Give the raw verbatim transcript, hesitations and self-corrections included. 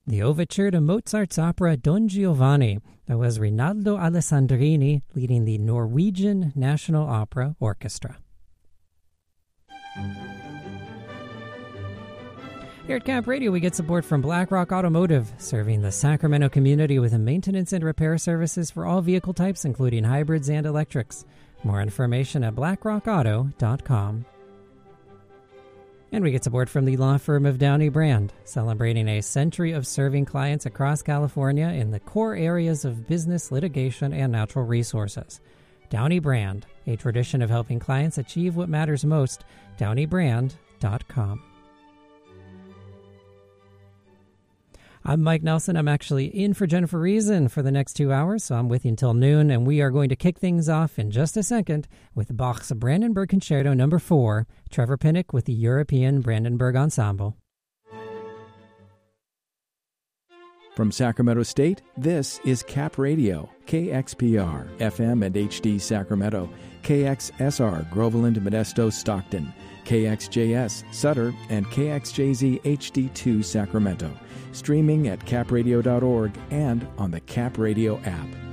the overture to Mozart's opera Don Giovanni. That was Rinaldo Alessandrini leading the Norwegian National Opera Orchestra. Here at Cap Radio, we get support from BlackRock Automotive, serving the Sacramento community with maintenance and repair services for all vehicle types, including hybrids and electrics. More information at black rock auto dot com. And we get support from the law firm of Downey Brand, celebrating a century of serving clients across California in the core areas of business, litigation, and natural resources. Downey Brand, a tradition of helping clients achieve what matters most. downey brand dot com. I'm Mike Nelson. I'm actually in for Jennifer Reason for the next two hours, so I'm with you until noon, and we are going to kick things off in just a second with Bach's Brandenburg Concerto number four, Trevor Pinnock with the European Brandenburg Ensemble. From Sacramento State, this is Cap Radio, K X P R, F M and H D Sacramento, K X S R, Groveland, Modesto, Stockton, K X J S, Sutter, and K X J Z H D two Sacramento. Streaming at cap radio dot org and on the Cap Radio app.